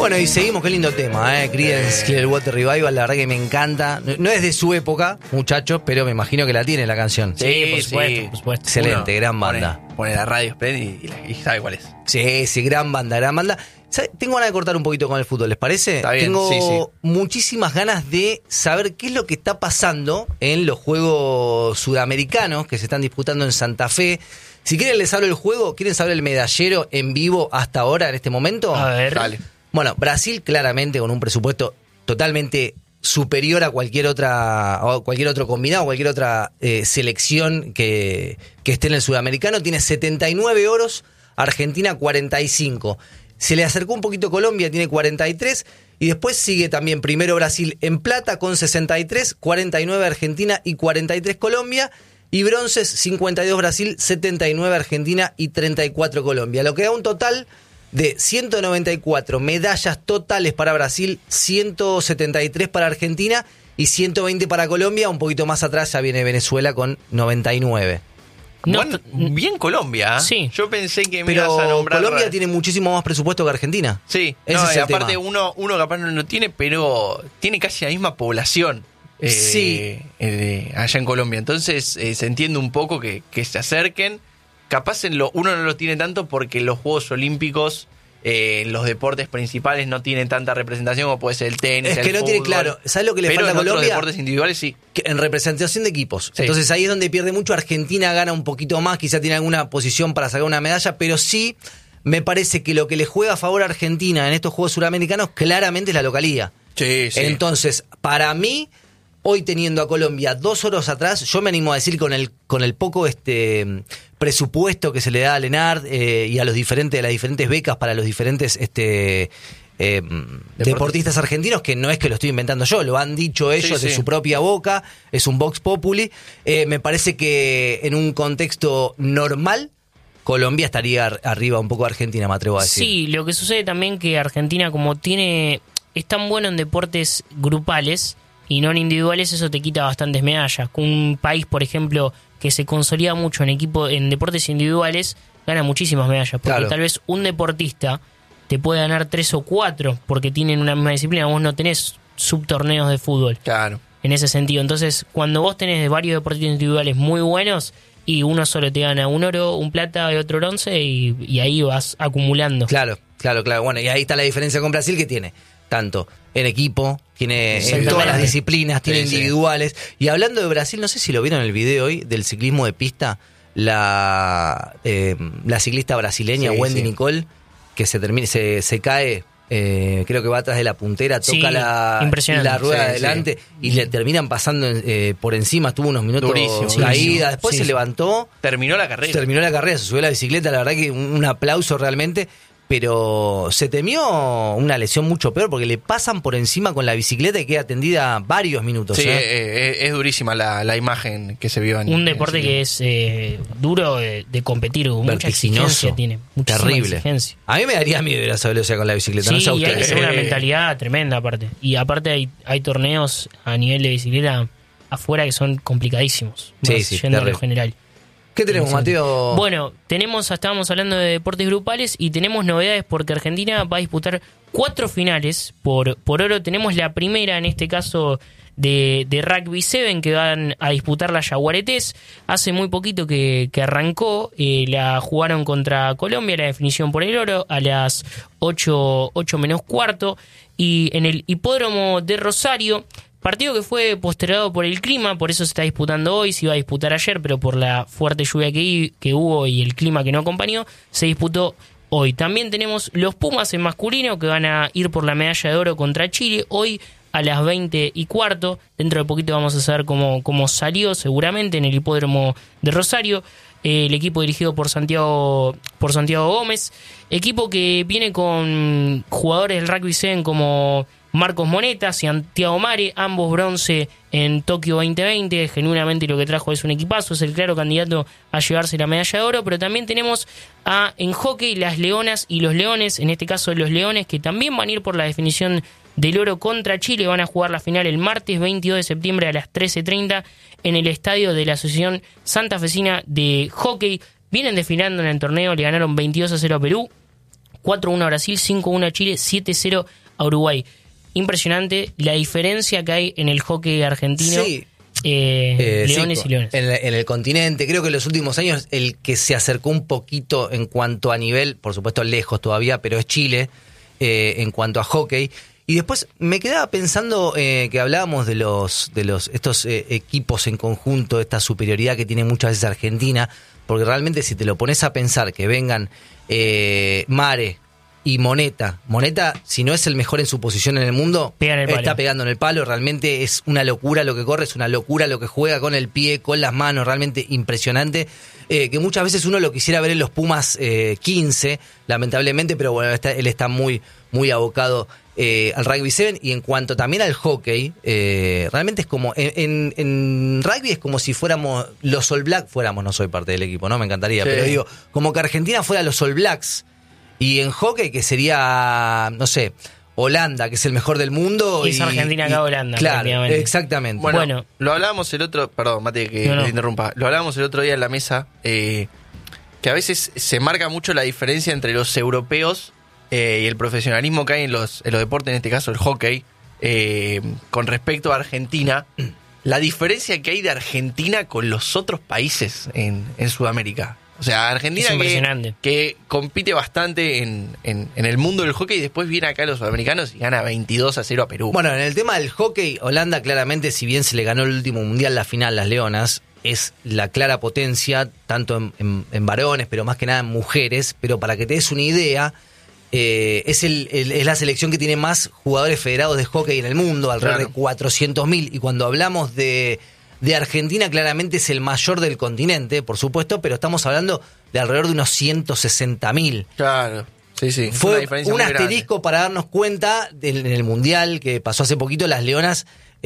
Bueno, y seguimos, qué lindo tema, Creedence Clearwater Revival, la verdad que me encanta. No es de su época, muchachos, pero me imagino que la tiene la canción. Sí, por supuesto. Excelente, gran banda. Pone la radio y sabe cuál es. Sí, gran banda. Tengo ganas de cortar un poquito con el fútbol, ¿les parece? Está bien, Tengo muchísimas ganas de saber qué es lo que está pasando en los Juegos Sudamericanos que se están disputando en Santa Fe. Si quieren les hablo del juego, ¿quieren saber el medallero en vivo hasta ahora, en este momento? A ver. Dale. Bueno, Brasil claramente con un presupuesto totalmente superior a cualquier otro combinado, cualquier otra selección que esté en el sudamericano. Tiene 79 oros, Argentina 45. Se le acercó un poquito Colombia, tiene 43. Y después sigue también primero Brasil en plata con 63, 49 Argentina y 43 Colombia. Y bronces, 52 Brasil, 79 Argentina y 34 Colombia. Lo que da un total de 194 medallas totales para Brasil, 173 para Argentina y 120 para Colombia. Un poquito más atrás ya viene Venezuela con 99. Bueno, bien Colombia. Sí. Yo pensé que me Pero ibas a nombrar. Colombia tiene muchísimo más presupuesto que Argentina. Sí, ese es el aparte tema. uno capaz no lo tiene, pero tiene casi la misma población. Sí. Allá en Colombia. Entonces se entiende un poco que se acerquen. Capaz uno no lo tiene tanto porque los Juegos Olímpicos, los deportes principales no tienen tanta representación como puede ser el tenis, Es que no fútbol. tiene claro. ¿Sabes lo que le Pero falta a en otros Colombia? deportes individuales sí. Que en representación de equipos. Sí. Entonces ahí es donde pierde mucho. Argentina gana un poquito más, quizá tiene alguna posición para sacar una medalla, pero sí me parece que lo que le juega a favor a Argentina en estos Juegos Suramericanos claramente es la localía. Sí. Entonces, para mí, hoy teniendo a Colombia 2 oros atrás, yo me animo a decir con el poco presupuesto que se le da a Lenard y a las diferentes becas para los diferentes deportistas argentinos, que no es que lo estoy inventando yo, lo han dicho ellos de su propia boca, es un Vox Populi. Me parece que en un contexto normal Colombia estaría arriba un poco de Argentina, me atrevo a decir. Sí, lo que sucede también que Argentina, como es tan bueno en deportes grupales y no en individuales, eso te quita bastantes medallas. Un país, por ejemplo, que se consolida mucho en deportes individuales, gana muchísimas medallas, porque Claro. tal vez un deportista te puede ganar 3 o 4 porque tienen una misma disciplina. Vos no tenés subtorneos de fútbol Claro. en ese sentido. Entonces, cuando vos tenés varios deportistas individuales muy buenos y uno solo te gana un oro, un plata y otro bronce, y ahí vas acumulando. Claro. Bueno, y ahí está la diferencia con Brasil, que tiene tanto en equipo, tiene en Exactamente. todas las disciplinas, tiene Sí, sí. individuales. Y hablando de Brasil, no sé si lo vieron en el video hoy del ciclismo de pista, la ciclista brasileña Sí, Wendy sí. Nicole, que se cae, creo que va atrás de la puntera, Sí, toca la impresionante. rueda Sí, adelante y le terminan pasando por encima, tuvo unos minutos Durísimo, caída, después Sí, se sí. levantó. Terminó la carrera. Terminó la carrera, se subió a la bicicleta, la verdad que un aplauso realmente, pero se temió una lesión mucho peor porque le pasan por encima con la bicicleta y queda tendida varios minutos. Sí, es durísima la imagen que se vio en Un deporte que es duro de competir, mucha Vertiginoso, exigencia tiene. Muchísima terrible. exigencia. A mí me daría miedo ir a esa velocidad con la bicicleta, no sé a Sí, y hay que ustedes. tener una mentalidad tremenda aparte. Y aparte hay torneos a nivel de bicicleta afuera que son complicadísimos. Sí, más sí, yendo a lo terrible. general. ¿Qué tenemos, Mateo? Bueno, estábamos hablando de deportes grupales y tenemos novedades porque Argentina va a disputar 4 finales por oro. Tenemos la primera, en este caso, de Rugby 7, que van a disputar las Yaguaretés. Hace muy poquito que arrancó, la jugaron contra Colombia, la definición por el oro, a las 8 menos cuarto. Y en el hipódromo de Rosario, partido que fue postergado por el clima, por eso se está disputando hoy, se iba a disputar ayer, pero por la fuerte lluvia que hubo y el clima que no acompañó, se disputó hoy. También tenemos los Pumas en masculino, que van a ir por la medalla de oro contra Chile, hoy a las 20:15. Dentro de poquito vamos a saber cómo salió, seguramente, en el hipódromo de Rosario. El equipo dirigido por Santiago Gómez, equipo que viene con jugadores del Rugby 7 como Marcos Moneta, Santiago Mare, ambos bronce en Tokio 2020. Genuinamente lo que trajo es un equipazo, es el claro candidato a llevarse la medalla de oro. Pero también tenemos en hockey las Leonas y los Leones, en este caso los Leones, que también van a ir por la definición del oro contra Chile. Van a jugar la final el martes 22 de septiembre a las 13:30 en el estadio de la Asociación Santafesina de Hockey. Vienen desfilando en el torneo, le ganaron 22-0 a Perú, 4-1 a Brasil, 5-1 a Chile, 7-0 a Uruguay. Impresionante la diferencia que hay en el hockey argentino. Sí. Leones y Leones. En el continente, creo que en los últimos años el que se acercó un poquito en cuanto a nivel, por supuesto lejos todavía, pero es Chile, en cuanto a hockey. Y después me quedaba pensando que hablábamos de estos equipos en conjunto, esta superioridad que tiene muchas veces Argentina, porque realmente si te lo pones a pensar que vengan Mare y Moneta, si no es el mejor en su posición en el mundo, está pegando en el palo, realmente es una locura lo que corre, es una locura lo que juega con el pie, con las manos, realmente impresionante, que muchas veces uno lo quisiera ver en los Pumas 15, lamentablemente, pero bueno, él está muy, muy abocado al rugby 7, y en cuanto también al hockey, realmente es como, en rugby es como si fuéramos los All Blacks, no soy parte del equipo, ¿no? Me encantaría, sí. Pero digo, como que Argentina fuera los All Blacks. Y en hockey, que sería, no sé, Holanda, que es el mejor del mundo. Es Argentina acá Holanda. Claro, exactamente. Bueno, lo hablábamos el otro... Perdón, Mate, que te interrumpa. Lo hablábamos el otro día en la mesa, que a veces se marca mucho la diferencia entre los europeos y el profesionalismo que hay en los deportes, en este caso el hockey, con respecto a Argentina. La diferencia que hay de Argentina con los otros países en Sudamérica. O sea, Argentina que compite bastante en el mundo del hockey y después viene acá a los sudamericanos y gana 22-0 a Perú. Bueno, en el tema del hockey, Holanda claramente, si bien se le ganó el último mundial, la final, las Leonas, es la clara potencia, tanto en varones, pero más que nada en mujeres. Pero para que te des una idea, es la selección que tiene más jugadores federados de hockey en el mundo, alrededor de 400.000. Y cuando hablamos de Argentina, claramente es el mayor del continente, por supuesto, pero estamos hablando de alrededor de unos 160.000. Claro, sí. Fue un asterisco para darnos cuenta en el Mundial que pasó hace poquito, las Leonas.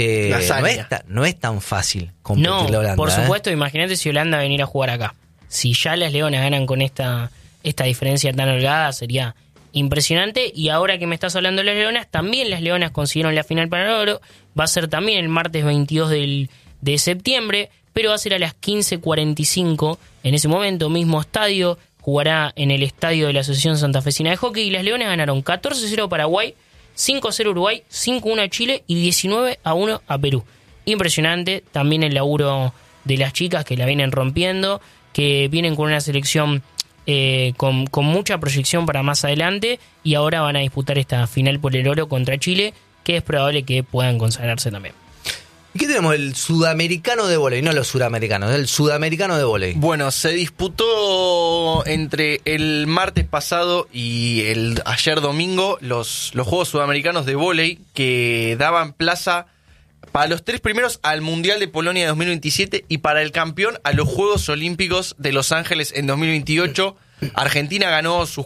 No es tan fácil competir la Holanda. Por supuesto, imagínate si Holanda veniera a jugar acá. Si ya las Leonas ganan con esta diferencia tan holgada, sería impresionante. Y ahora que me estás hablando de las Leonas, también las Leonas consiguieron la final para el oro. Va a ser también el martes 22 de septiembre, pero va a ser a las 15:45. En ese momento, mismo estadio, jugará en el estadio de la Asociación Santafesina de Hockey, y las Leonas ganaron 14-0 a Paraguay, 5-0 a Uruguay, 5-1 a Chile y 19-1 a Perú. Impresionante también el laburo de las chicas, que la vienen rompiendo, que vienen con una selección con mucha proyección para más adelante, y ahora van a disputar esta final por el oro contra Chile, que es probable que puedan consagrarse también. ¿Y qué tenemos? El sudamericano de vóley, no los suramericanos, el sudamericano de vóley. Bueno, se disputó entre el martes pasado y el ayer domingo los Juegos Sudamericanos de vóley, que daban plaza para los 3 primeros al Mundial de Polonia de 2027 y para el campeón a los Juegos Olímpicos de Los Ángeles en 2028. Argentina ganó sus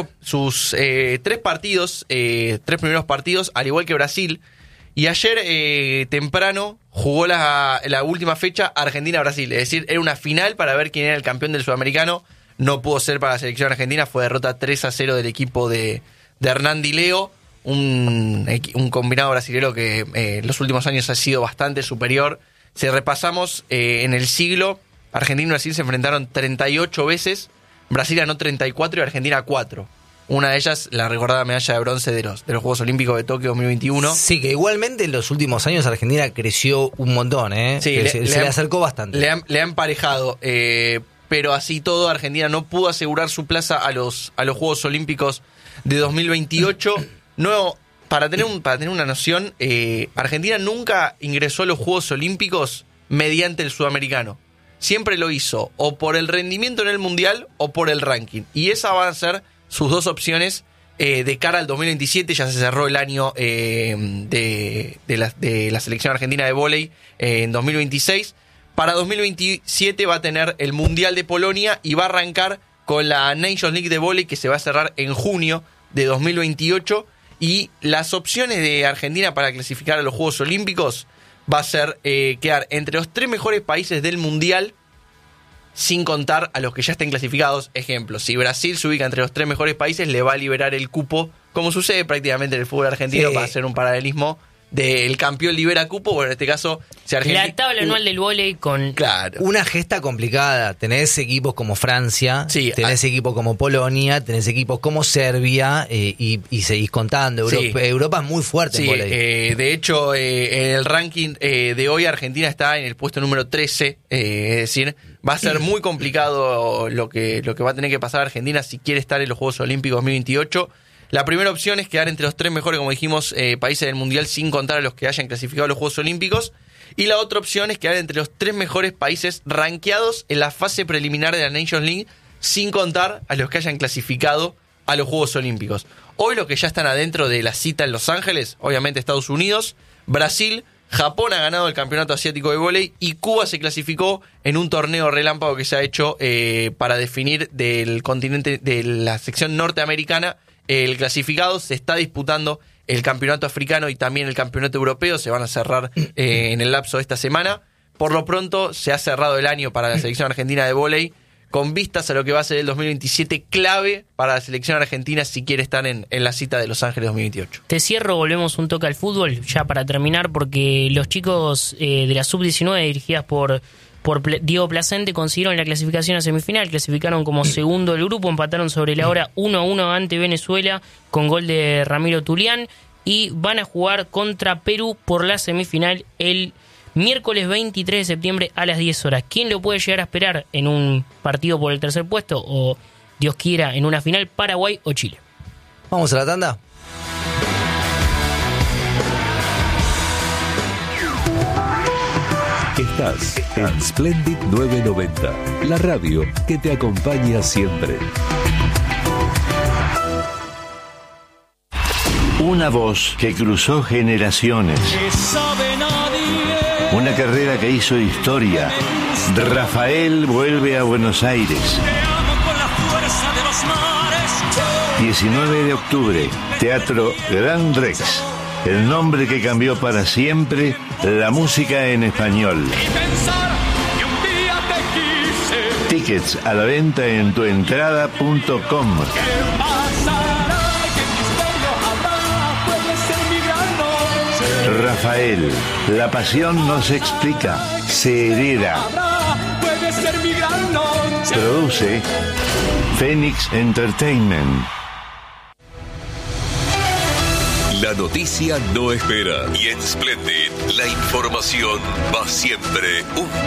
3 partidos, 3 primeros partidos, al igual que Brasil. Y ayer temprano jugó la última fecha Argentina-Brasil. Es decir, era una final para ver quién era el campeón del sudamericano. No pudo ser para la selección argentina. Fue derrota 3-0 del equipo de Hernán Di Leo. Un combinado brasilero que en los últimos años ha sido bastante superior. Si repasamos en el siglo, Argentina y Brasil se enfrentaron 38 veces. Brasil ganó 34 y Argentina 4. Una de ellas, la recordada medalla de bronce de los Juegos Olímpicos de Tokio 2021. Sí, que igualmente en los últimos años Argentina creció un montón, Sí, se le acercó bastante. Le ha emparejado, pero así todo Argentina no pudo asegurar su plaza a los Juegos Olímpicos de 2028. No, para tener una noción, Argentina nunca ingresó a los Juegos Olímpicos mediante el sudamericano. Siempre lo hizo o por el rendimiento en el Mundial o por el ranking. Y esa va a ser sus 2 opciones de cara al 2027. Ya se cerró el año de la selección argentina de vóley en 2026. Para 2027 va a tener el Mundial de Polonia y va a arrancar con la Nations League de vóley, que se va a cerrar en junio de 2028. Y las opciones de Argentina para clasificar a los Juegos Olímpicos va a ser quedar entre los 3 mejores países del Mundial, sin contar a los que ya estén clasificados. Ejemplo, si Brasil se ubica entre los 3 mejores países, le va a liberar el cupo, como sucede prácticamente en el fútbol argentino, para hacer un paralelismo, del campeón libera cupo, bueno, en este caso, si Argentina... La tabla anual del vóley con... Claro. Una gesta complicada. Tenés equipos como Francia, Sí, tenés equipos como Polonia, tenés equipos como Serbia y seguís contando. Europa es muy fuerte en Sí, vóley. de hecho, en el ranking de hoy Argentina está en el puesto número 13, es decir, va a ser muy complicado lo que va a tener que pasar Argentina si quiere estar en los Juegos Olímpicos 2028. La primera opción es quedar entre los 3 mejores, como dijimos, países del Mundial sin contar a los que hayan clasificado a los Juegos Olímpicos. Y la otra opción es quedar entre los 3 mejores países rankeados en la fase preliminar de la Nations League sin contar a los que hayan clasificado a los Juegos Olímpicos. Hoy los que ya están adentro de la cita en Los Ángeles, obviamente Estados Unidos, Brasil, Japón ha ganado el Campeonato Asiático de Vóley y Cuba se clasificó en un torneo relámpago que se ha hecho para definir del continente, de la sección norteamericana, el clasificado. Se está disputando el campeonato africano y también el campeonato europeo, se van a cerrar en el lapso de esta semana. Por lo pronto se ha cerrado el año para la selección argentina de vóley, con vistas a lo que va a ser el 2027, clave para la selección argentina si quiere estar en la cita de Los Ángeles 2028. Te cierro, volvemos un toque al fútbol, ya para terminar, porque los chicos de la Sub-19 dirigidas por Diego Placente consiguieron la clasificación a semifinal, clasificaron como segundo del grupo, empataron sobre la hora 1-1 ante Venezuela con gol de Ramiro Tulián y van a jugar contra Perú por la semifinal el miércoles 23 de septiembre a las 10 horas. ¿Quién lo puede llegar a esperar en un partido por el tercer puesto o, Dios quiera, en una final, Paraguay o Chile? Vamos a la tanda. Estás en Splendid 990, la radio que te acompaña siempre. Una voz que cruzó generaciones. Una carrera que hizo historia. Rafael vuelve a Buenos Aires. 19 de octubre, Teatro Gran Rex. El nombre que cambió para siempre la música en español. Tickets a la venta en tuentrada.com. Rafael, la pasión no se explica, se hereda. Produce Phoenix Entertainment. La noticia no espera y en Splendid la información va siempre un